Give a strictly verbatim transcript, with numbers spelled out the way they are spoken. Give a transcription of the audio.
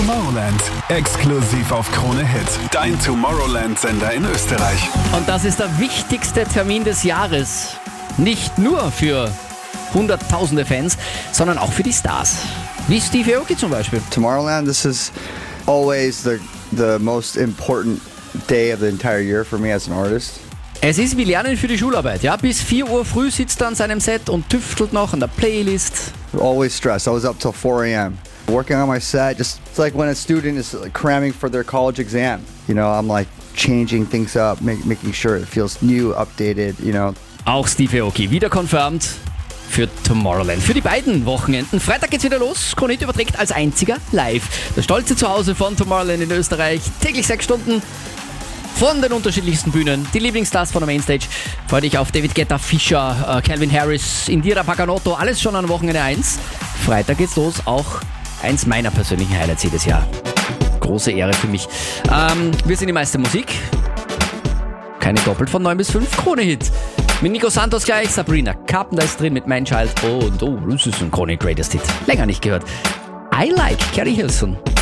Tomorrowland, exklusiv auf Krone Hit. Dein Tomorrowland-Sender in Österreich. Und das ist der wichtigste Termin des Jahres. Nicht nur für hunderttausende Fans, sondern auch für die Stars. Wie Steve Aoki zum Beispiel. Tomorrowland, this is always the, the most important day of the entire year for me as an artist. Es ist wie Lernen für die Schularbeit. Ja? Bis vier Uhr früh sitzt er an seinem Set und tüftelt noch an der Playlist. Always stressed. I was up till four a.m. working on my set. Just it's like when a student is cramming for their college exam. You know, I'm like changing things up, make, making sure it feels new, updated, you know. Auch Steve Aoki, wieder confirmed für Tomorrowland. Für die beiden Wochenenden. Freitag geht's wieder los. Krone Hit überträgt als einziger live. Das stolze Zuhause von Tomorrowland in Österreich. Täglich sechs Stunden von den unterschiedlichsten Bühnen. Die Lieblingsstars von der Mainstage. Freu dich auf David Guetta, Fischer, Calvin Harris, Indira Paganotto. Alles schon an Wochenende eins. Freitag geht's los. Auch eins meiner persönlichen Highlights jedes Jahr. Große Ehre für mich. Ähm, wir sind die meiste Musik. Keine doppelt von neun bis fünf. Krone Hit. Mit Nico Santos gleich, Sabrina Carpenter ist drin mit Mein Child und oh, das ist ein Krone Greatest Hit. Länger nicht gehört. I Like Carrie Hilson.